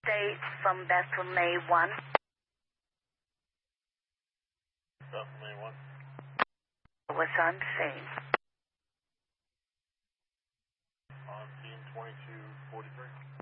Date from Bethel, May 1. Bethel, May 1. Was on scene. On scene 2243.